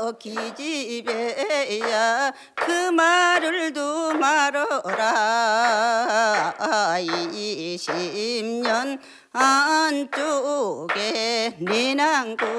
기집애야 그 말을 두 말어라 20년 안쪽에 네 낭구